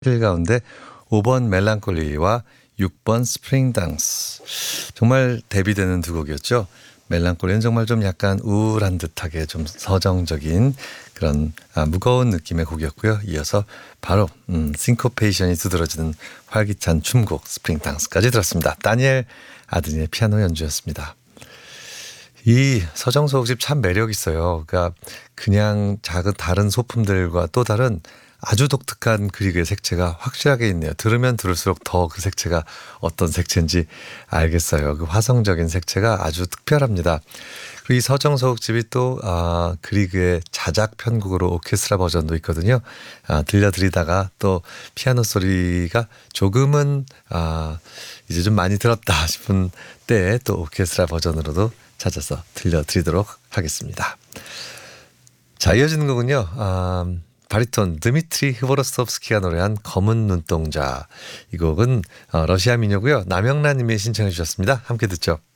일 가운데 5번 멜랑콜리와 6번 스프링 당스. 정말 대비되는 두 곡이었죠. 멜랑콜리는 정말 좀 약간 우울한 듯하게 좀 서정적인 그런 무거운 느낌의 곡이었고요. 이어서 바로 싱코페이션이 두드러지는 활기찬 춤곡 스프링 당스까지 들었습니다. 다니엘 아드니의 피아노 연주였습니다. 이 서정소곡집 참 매력 있어요. 그러니까 그냥 작은 다른 소품들과 또 다른 아주 독특한 그리그의 색채가 확실하게 있네요. 들으면 들을수록 더 그 색채가 어떤 색채인지 알겠어요. 그 화성적인 색채가 아주 특별합니다. 그리고 이 서정소곡집이 또 그리그의 자작 편곡으로 오케스트라 버전도 있거든요. 들려드리다가 또 피아노 소리가 조금은 이제 좀 많이 들었다 싶은 때에 또 오케스트라 버전으로도 찾아서 들려드리도록 하겠습니다. 자, 이어지는 곡은요. 바리톤 드미트리 흐보로스톱스키가 노래한 검은 눈동자. 이 곡은 러시아 민요고요. 남영란 님이 신청해 주셨습니다. 함께 듣죠.